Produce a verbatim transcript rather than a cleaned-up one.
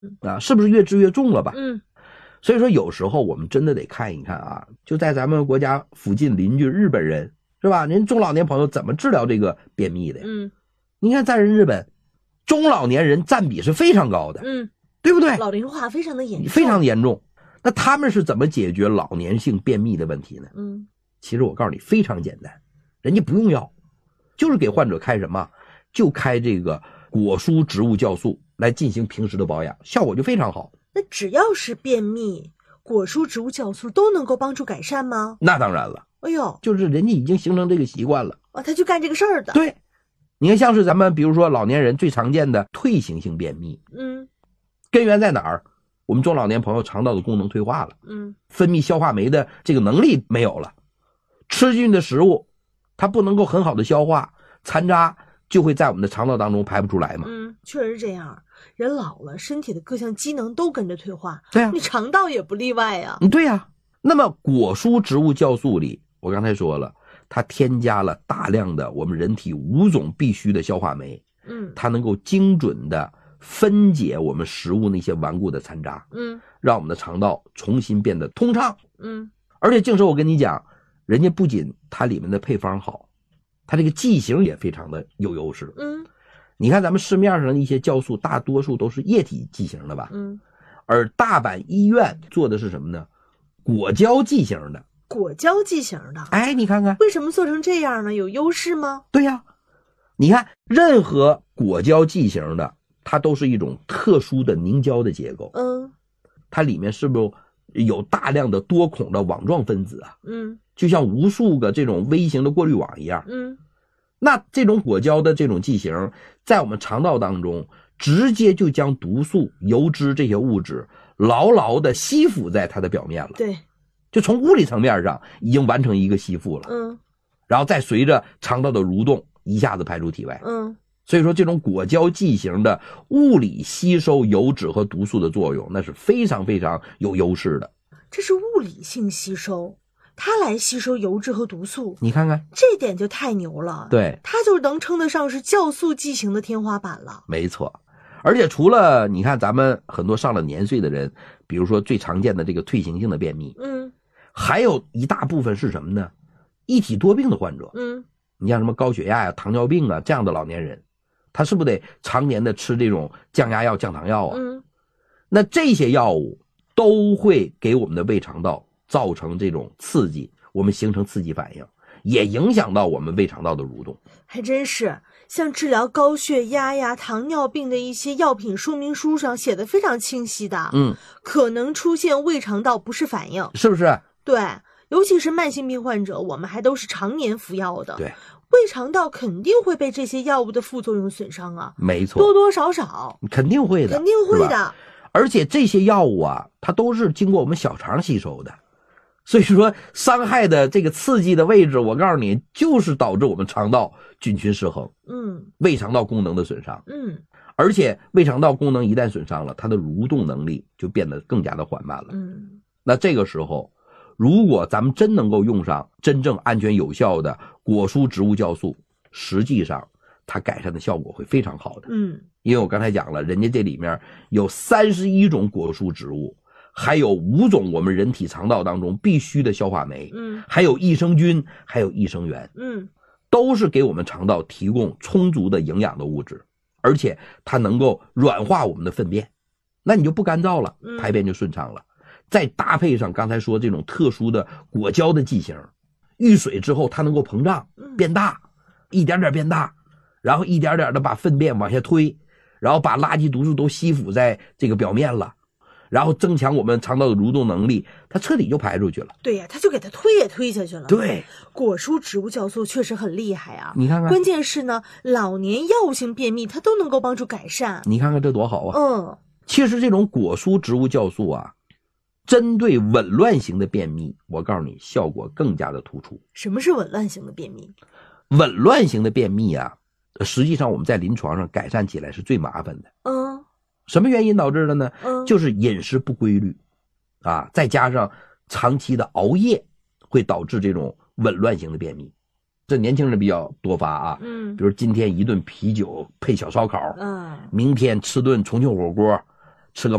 啊，是不是越治越重了吧？ 嗯， 所以说有时候我们真的得看一看啊，就在咱们国家附近邻居日本人是吧？人中老年朋友怎么治疗这个便秘的呀？ 嗯， 你看在人日本，中老年人占比是非常高的， 嗯， 对不对？ 老龄化非常的严重， 非常严重。那他们是怎么解决老年性便秘的问题呢？ 嗯， 其实我告诉你非常简单，人家不用药，就是给患者开什么，就开这个果蔬植物酵素来进行平时的保养，效果就非常好。 那只要是便秘，果蔬植物酵素都能够帮助改善吗？ 那当然了， 哎呦， 就是人家已经形成这个习惯了。 哦，他就干这个事儿的。 对，你看像是咱们比如说老年人最常见的退行性便秘， 嗯， 根源在哪儿？我们中老年朋友肠道的功能退化了， 嗯， 分泌消化酶的这个能力没有了，吃进去的食物它不能够很好的消化，残渣就会在我们的肠道当中排不出来嘛。 嗯，确实是这样。人老了，身体的各项机能都跟着退化， 对啊， 你肠道也不例外呀。 嗯，对呀。那么果蔬植物酵素里，我刚才说了，它添加了大量的我们人体五种必需的消化酶， 嗯， 它能够精准的分解我们食物那些顽固的残渣， 嗯， 让我们的肠道重新变得通畅。 嗯， 而且净说我跟你讲，人家不仅它里面的配方好，它这个剂型也非常的有优势。 嗯， 你看咱们市面上的一些酵素大多数都是液体剂型的吧， 嗯， 而大阪医院做的是什么呢？果胶剂型的。 果胶剂型的。 哎，你看看为什么做成这样呢？有优势吗？ 对呀，你看任何果胶剂型的它都是一种特殊的凝胶的结构， 嗯， 它里面是不是有大量的多孔的网状分子啊？ 嗯， 就像无数个这种微型的过滤网一样。 嗯， 那这种果胶的这种剂型在我们肠道当中直接就将毒素、油脂这些物质牢牢的吸附在它的表面了。 对， 就从物理层面上已经完成一个吸附了。 嗯， 然后再随着肠道的蠕动一下子排出体外。 嗯， 所以说这种果胶剂型的物理吸收油脂和毒素的作用，那是非常非常有优势的。 这是物理性吸收，它来吸收油脂和毒素， 你看看这点就太牛了。 对， 它就能称得上是酵素剂型的天花板了。 没错。而且除了你看咱们很多上了年岁的人，比如说最常见的这个退行性的便秘， 嗯， 还有一大部分是什么呢？一体多病的患者。 嗯， 你像什么高血压呀、糖尿病啊这样的老年人，他是不是得常年的吃这种降压药、降糖药啊？ 嗯， 那这些药物都会给我们的胃肠道造成这种刺激，我们形成刺激反应，也影响到我们胃肠道的蠕动。 还真是，像治疗高血压呀、糖尿病的一些药品说明书上写的非常清晰的， 嗯， 可能出现胃肠道不适反应， 是不是？ 对，尤其是慢性病患者，我们还都是常年服药的， 对， 胃肠道肯定会被这些药物的副作用损伤啊， 没错， 多多少少肯定会的， 肯定会的。 而且这些药物啊，它都是经过我们小肠吸收的，所以说伤害的这个刺激的位置，我告诉你，就是导致我们肠道菌群失衡， 嗯， 胃肠道功能的损伤。 嗯， 而且胃肠道功能一旦损伤了，它的蠕动能力就变得更加的缓慢了。 嗯， 那这个时候，如果咱们真能够用上真正安全有效的果蔬植物酵素，实际上它改善的效果会非常好的。 嗯， 因为我刚才讲了，人家这里面有三十一种果蔬植物，还有五种我们人体肠道当中必须的消化酶， 嗯， 还有益生菌，还有益生元， 嗯， 都是给我们肠道提供充足的营养的物质，而且它能够软化我们的粪便，那你就不干燥了，排便就顺畅了。再搭配上刚才说这种特殊的果胶的剂型，遇水之后它能够膨胀变大，一点点变大，然后一点点的把粪便往下推，然后把垃圾毒素都吸附在这个表面了，然后增强我们肠道的蠕动能力，它彻底就排出去了。 对呀，它就给它推也推下去了。 对， 果蔬植物酵素确实很厉害啊！ 你看看， 关键是呢，老年药物性便秘它都能够帮助改善。 你看看这多好啊！ 嗯， 其实这种果蔬植物酵素啊，针对紊乱型的便秘，我告诉你，效果更加的突出。 什么是紊乱型的便秘？ 紊乱型的便秘啊，实际上我们在临床上改善起来是最麻烦的。 嗯， 什么原因导致的呢？ 嗯， 就是饮食不规律啊，再加上长期的熬夜，会导致这种紊乱型的便秘。这年轻人比较多发啊， 嗯， 比如今天一顿啤酒配小烧烤， 嗯， 明天吃顿重庆火锅， 吃个